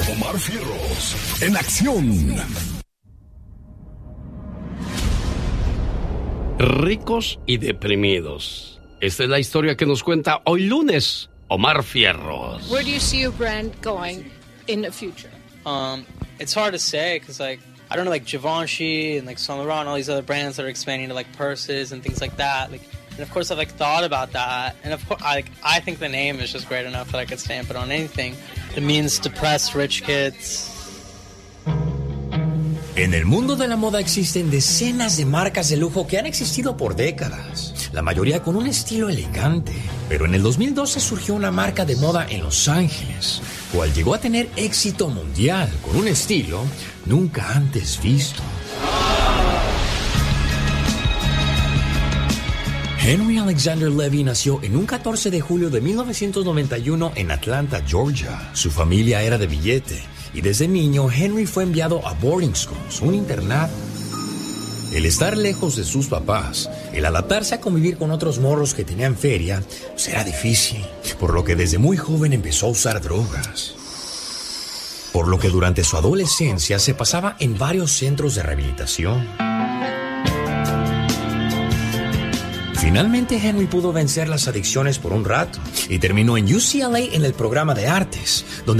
Omar Fierros, en acción. Ricos y deprimidos. Esta es la historia que nos cuenta hoy lunes Omar Fierros. Where do you see your brand going in the future? It's hard to say because, like, I don't know, like Givenchy and like Saint Laurent, all these other brands that are expanding to like purses and things like that. Like, and of course, I've like thought about that, and of course, I think the name is just great enough that I could stamp it on anything. It means depressed rich kids. En el mundo de la moda existen decenas de marcas de lujo que han existido por décadas, la mayoría con un estilo elegante. Pero en el 2012 surgió una marca de moda en Los Ángeles, cual llegó a tener éxito mundial con un estilo nunca antes visto. Henry Alexander Levy nació en un 14 de julio de 1991 en Atlanta, Georgia. Su familia era de billete y desde niño Henry fue enviado a boarding schools, un internado. El estar lejos de sus papás, el adaptarse a convivir con otros morros que tenían feria, pues era difícil, por lo que desde muy joven empezó a usar drogas. Por lo que durante su adolescencia se pasaba en varios centros de rehabilitación. Finalmente Henry pudo vencer las adicciones por un rato y terminó en UCLA en el programa de artes, donde